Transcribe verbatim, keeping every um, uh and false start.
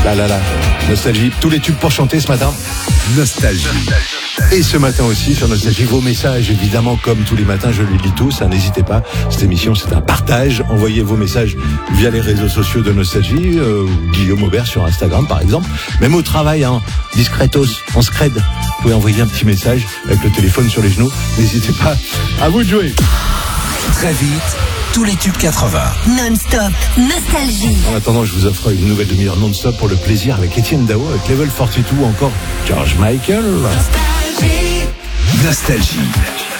Là, là, là. Nostalgie. Tous les tubes pour chanter ce matin. Nostalgie. Et ce matin aussi sur Nostalgie, vos messages, évidemment, comme tous les matins, je les lis tous, hein, n'hésitez pas. Cette émission, c'est un partage. Envoyez vos messages via les réseaux sociaux de Nostalgie, euh, Guillaume Aubert sur Instagram, par exemple. Même au travail, hein, discretos, en scred. Vous pouvez envoyer un petit message avec le téléphone sur les genoux. N'hésitez pas. À vous de jouer. Très vite, tous les tubes quatre-vingts. Non-stop, Nostalgie. En attendant, je vous offre une nouvelle demi-heure non-stop pour le plaisir avec Étienne Dao, avec Level quarante-deux ou encore George Michael. Nostalgie.